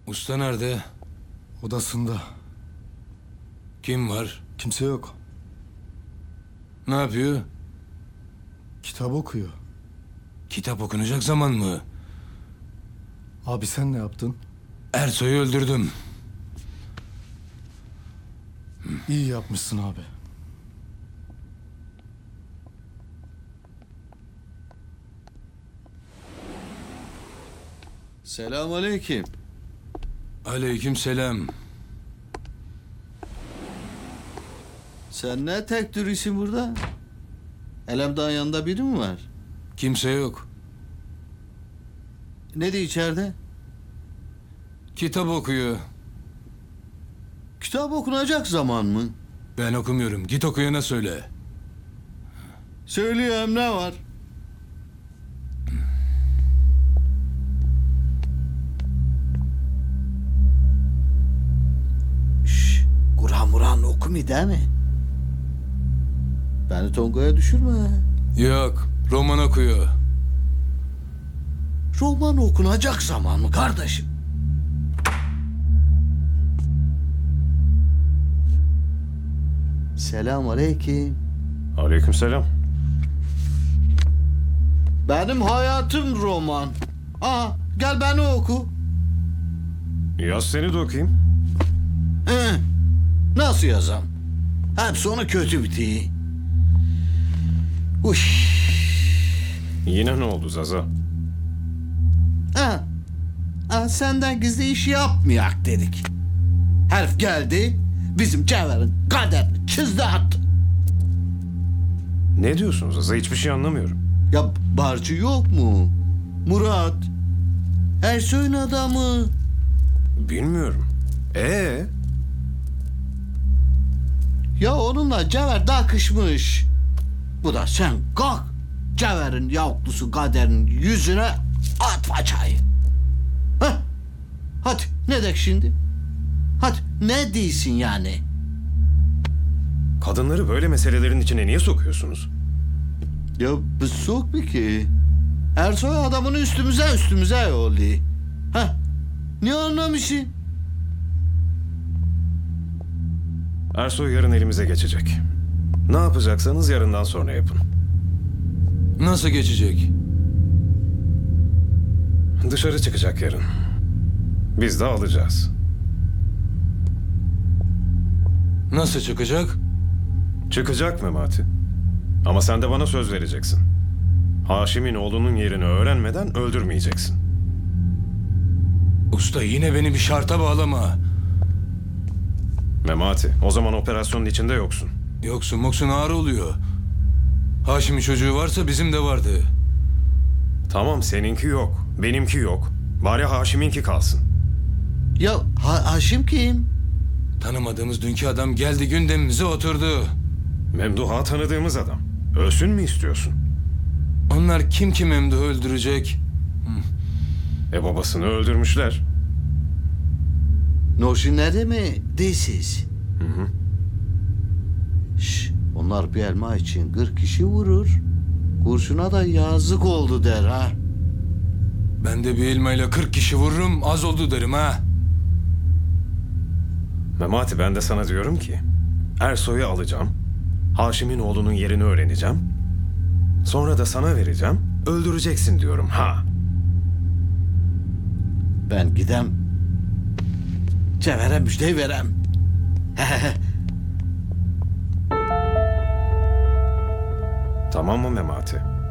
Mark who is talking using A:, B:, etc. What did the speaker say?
A: Usta nerede?
B: Odasında.
A: Kim var?
B: Kimse yok.
A: Ne yapıyor?
B: Kitap okuyor.
A: Kitap okunacak zaman mı?
B: Abi sen ne yaptın?
A: Ersoy'u öldürdüm.
B: İyi yapmışsın abi.
C: Selamünaleyküm.
A: Aleykümselam.
C: Sen ne tek duruyorsun burada? Elemdağ'ın yanında biri mi var?
A: Kimse yok.
C: Ne de içeride?
A: Kitap okuyor.
C: Kitap okunacak zaman mı?
A: Ben okumuyorum. Git okuyana söyle.
C: Söylüyorum, ne var? Şşş, Kur'an Muran okumuyor değil mi? Beni Tonga'ya düşürme.
A: Yok. Roman okuyor.
C: Roman okunacak zaman mı kardeşim? Selamünaleyküm.
D: Aleykümselam.
C: Benim hayatım roman. Aha, gel beni oku.
D: Yaz seni de okuyayım.
C: He, nasıl yazam? Hep sonu kötü bitiyor. Uş.
D: Yine ne oldu Zaza?
C: Ha. Ha, senden gizli iş yapmayak dedik. Herif geldi, bizim Cevher'in kaderini çizdi attı.
D: Ne diyorsun Zaza? Hiçbir şey anlamıyorum.
C: Ya barcı yok mu? Murat. Ersoy'un adamı.
D: Bilmiyorum.
C: Ya onunla Cevher dakışmış. Bu da sen kalk. Cevher'in yavuklusu kaderin yüzüne at paçayı. Hah. Hadi ne dek şimdi? Hadi ne değilsin yani?
D: Kadınları böyle meselelerin içine niye sokuyorsunuz?
C: Ya biz sok bir ki. Ersoy adamını üstümüze oldu. Hah. Ne anlamışsın?
D: Ersoy yarın elimize geçecek. Ne yapacaksanız yarından sonra yapın.
A: Nasıl geçecek?
D: Dışarı çıkacak yarın. Biz de alacağız.
A: Nasıl çıkacak?
D: Çıkacak Memati. Ama sen de bana söz vereceksin. Haşim'in oğlunun yerini öğrenmeden öldürmeyeceksin.
A: Usta yine beni bir şarta bağlama.
D: Memati, o zaman operasyonun içinde yoksun.
A: Yoksun moksun ağır oluyor. Haşim'in çocuğu varsa bizim de vardı.
D: Tamam, seninki yok, benimki yok. Bari Haşim'inki kalsın.
C: Ya Haşim kim?
A: Tanımadığımız dünkü adam geldi gündemimize oturdu.
D: Memduh'a tanıdığımız adam. Ölsün mü istiyorsun?
A: Onlar kim Memduh'u öldürecek?
D: Babasını öldürmüşler.
C: Noşinleri mi? Değilsiz. Şş, onlar bir elma için 40 kişi vurur. Kurşuna da yazık oldu der ha.
A: Ben de bir elmayla 40 kişi vururum az oldu derim ha.
D: Memati, ben de sana diyorum ki Ersoy'u alacağım. Haşim'in oğlunun yerini öğreneceğim. Sonra da sana vereceğim. Öldüreceksin diyorum ha.
C: Ben gidem. Cevher'e müjdeyi verem.
D: Tamam mı Memati?